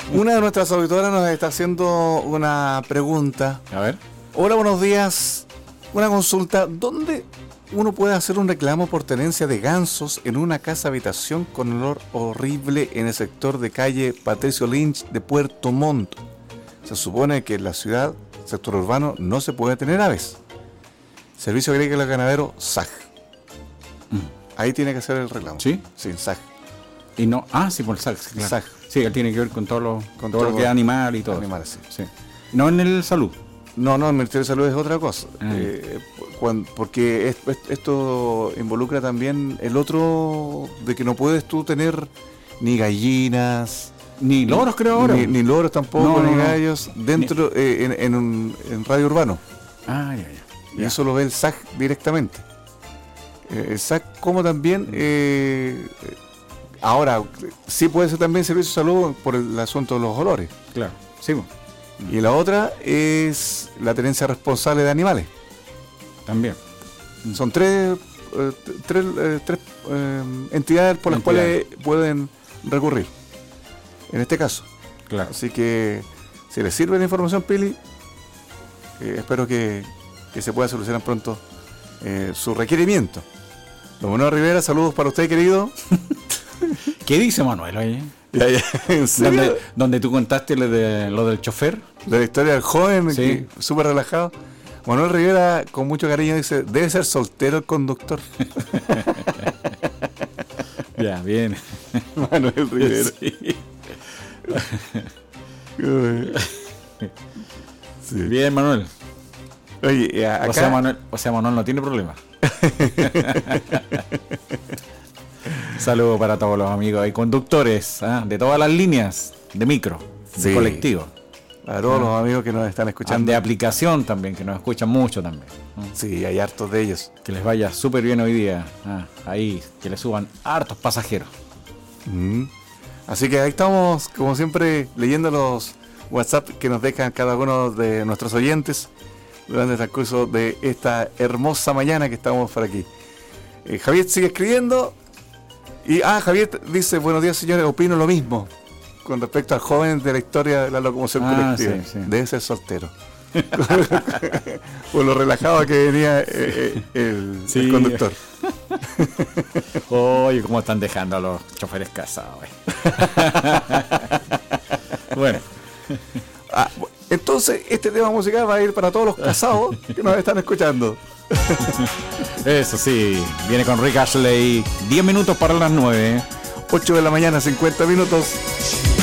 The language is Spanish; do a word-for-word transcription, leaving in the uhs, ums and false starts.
Una de nuestras auditoras nos está haciendo una pregunta. A ver. Hola, buenos días. Una consulta. ¿Dónde uno puede hacer un reclamo por tenencia de gansos en una casa habitación con olor horrible en el sector de calle Patricio Lynch de Puerto Montt? Se supone que en la ciudad, sector urbano, no se puede tener aves. Servicio Agrícola Ganadero, S A G. Mm. Ahí tiene que hacer el reclamo. ¿Sí? Sí, S A G. Y no, ah, sí, por el S A G. Claro. S A G. Sí, él tiene que ver con todo lo, con todo todo lo que es animal y todo. Animales, sí. sí. No en el salud. No, no, el Ministerio de Salud es otra cosa. Ah. Eh, cuando, porque es, es, esto involucra también el otro de que no puedes tú tener ni gallinas, ni loros, creo ahora. Ni, ni loros tampoco, no, ni no, gallos, dentro, ni... eh, en, en, un, en radio urbano. Ah, ya, ya. Y ya. Eso lo ve el S A G directamente. Eh, el S A G, como también. Eh, ahora, sí puede ser también servicio de salud por el asunto de los olores. Claro, sí. Bueno. Y la otra es la tenencia responsable de animales. También. Son tres, eh, tres, eh, tres eh, entidades por las entidades. cuales pueden recurrir. En este caso. Claro. Así que, si les sirve la información, Pili, eh, espero que, que se pueda solucionar pronto eh, su requerimiento. Don Manuel Rivera, saludos para usted, querido. ¿Qué dice Manuel ahí? Ya, ya, ¿en serio? ¿Donde, donde tú contaste lo, de, lo del chofer? De la historia del joven, sí. Súper relajado. Manuel Rivera, con mucho cariño, dice, debe ser soltero el conductor. Ya, bien. Manuel Rivera. Sí. Sí. Bien, Manuel. Oye, acá... O sea, Manuel, o sea, Manuel no tiene problema. Saludos para todos los amigos y conductores, ¿eh? De todas las líneas de micro, sí. De colectivo. Para todos ¿Ah? los amigos que nos están escuchando. De aplicación también, que nos escuchan mucho también. Sí, hay hartos de ellos. Que les vaya súper bien hoy día. ¿eh? Ahí, que les suban hartos pasajeros. Mm. Así que ahí estamos, como siempre, leyendo los WhatsApp que nos dejan cada uno de nuestros oyentes durante el transcurso de esta hermosa mañana que estamos por aquí. Eh, Javier sigue escribiendo. Y, ah, Javier dice, buenos días, señores, opino lo mismo con respecto al joven de la historia de la locomoción ah, colectiva. Sí, sí. Debe ser soltero. Por lo relajado que venía eh, el, sí. el conductor. Oye, cómo están dejando a los choferes casados. Bueno. Ah, entonces, este tema musical va a ir para todos los casados que nos están escuchando. Eso sí, viene con Rick Ashley, diez minutos para las nueve. ocho de la mañana, cincuenta minutos.